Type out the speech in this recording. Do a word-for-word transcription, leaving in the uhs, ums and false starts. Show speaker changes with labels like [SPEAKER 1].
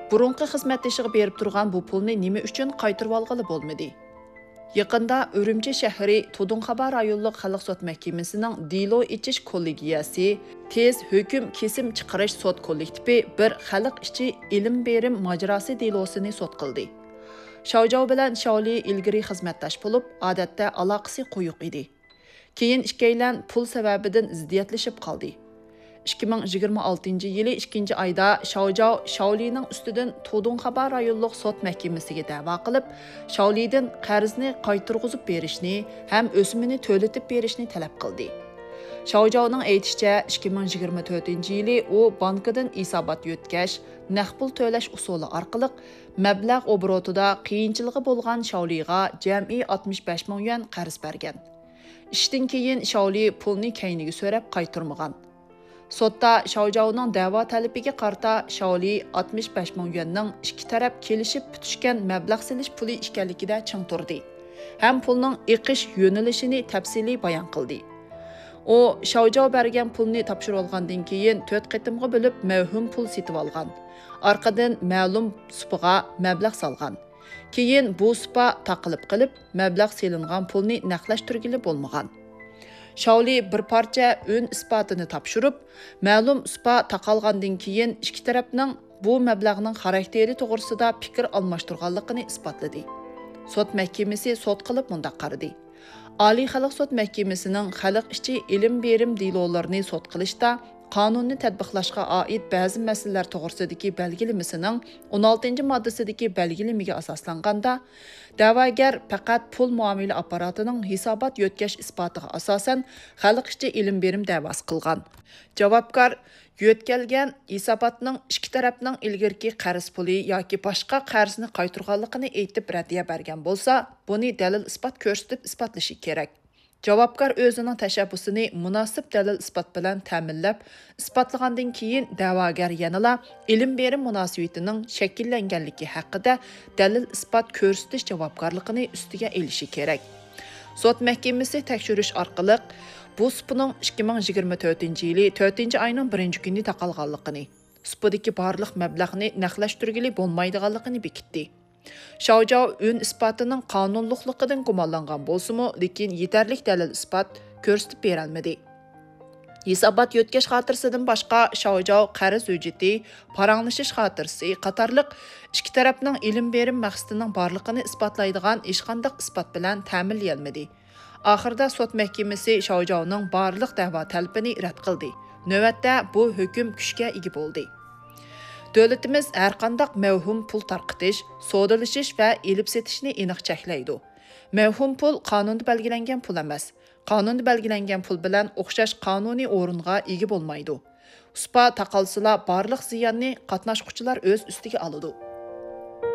[SPEAKER 1] Burunqi xizmatdashiga berib turgan bu pulni nima uchun qaytarib olg'ili bo'lmadi? Yaqında Ürümçi şəhəri Tudunxaba rayonluq xalq sot məhkəməsinin dilo içiş kollegiyası tez hökm kesim chiqarish sot kollektivi bir xalq içi ilm berim majrası dilosini sot qildi. Şaojao bilan Shaoli ilgari xizmatdash bo'lib, odatda aloqasi quyuq edi. Keyin ikkilan pul sababidan ziddiyatlashib qoldi. ikki ming yigirma oltinchi yili ikkinchi oyda Shaojao Shaolining ustidan Tudunxaba rayonluq sot mahkamasiga da'vo qilib, Shaolidan qarzni qaytarg'izib berishni ham o'simini to'latib berishni talab qildi. Shaojaoning aytishicha, ikki ming yigirma to'rtinchi yili u bankidan hisobot yo'tkash, naqd pul to'lash usuli orqali mablag' obrotida qiyinchiligi bo'lgan Shaoliga jami oltmish besh ming yuan qarz bergan. Ishdan keyin Shaoli pulni kayniga so'rab qaytarmagan. Sotda Shaojaoning da'vo talabiga qarta Shaoli oltmish besh ming yuanning ikki taraf kelishib bitishgan mablag' silish puli ekanligida ching turdi. Ham pulning eqish yo'nalishini tafsiliy bayon qildi. U Shaojao bergan pulni topshirib olgandan keyin to'rt qatimga bo'lib mavhum pul setib olgan. Orqadan ma'lum supaga mablag' solgan. Keyin bu supa taqilib qilib, mablag' selingan pulni naqlashtirgili bo'lmagan. Shaoli bir parcha ön isbotini topshirib, ma'lum supa taqalgandan keyin ikki tarafning bu mablag'ning xarakteri to'g'risida fikr almashtirganligini isbotladi. Sot mahkamasi sot qilib mundaq qaradi. Oliy xalq sot mahkamasining xalq ichi ilm berim dilolarini sot qilishda qonunni tatbiqlashga oid ba'zi masalalar to'g'risidagi belgilamasining o'n oltinchi moddasidagi belgilamaga asoslanganda, da'vogar faqat pul muomala apparatining hisobot yo'tkash isbotiga asosan xalq ichi ilm berim da'vosi qilgan. Javobgar yo'tkalgan hisobotning ikki tarafning ilgirki qarz puli yoki boshqa qarzni qaytarganligini aytib raddiya bergan bo'lsa, buni dalil isbot ko'rsatib isbotlashi kerak. Javobgar o'zining tashabbusini munosib dalil isbot bilan ta'minlab, isbotlagandan keyin da'vogar yanada ilm berim munosabatining shakllanganligi haqida dalil isbot ko'rsatish javobgarligini ustiga elishi kerak. Sot mahkamasi tekshirish orqali bu supaning ikki ming yigirma to'rtinchi yili to'rtinchi oyning birinchi kuni taqalganligini, supadagi barliq mablag'ni naqlashtirgili bo'lmaydiganligini bekitdi. Shaojao ön isbotining qonunliqligidan gumonlangan bo'lsa-mu, lekin yetarli dalil isbot ko'rsatib berolmadi. Hisobot yo'tkash xotirasidan boshqa Shaojao qarz hujjati, paranglashish xotirasi qatorliq ikki tarafning ilm berim maqsadining borligini isbotlaydigan hech qanday isbot bilan ta'minlay olmadi. Oxirida sot mahkamasi Shaojaoning barliq da'vo talabini rad qildi. Navbatda bu hukm kuchga ega bo'ldi. Dövlətimiz hər qandaq mövhum pul tarqıtış, sodalashish va elib setishni aniq cheklaydi. Mövhum pul qonunda belgilangan pul emas. Qonunda belgilangan pul bilan o'xshash qonuniy o'ringa ega bo'lmaydi. Supa taqalsila barliq ziyonni qatnashuvchilar o'z ustiga oladi.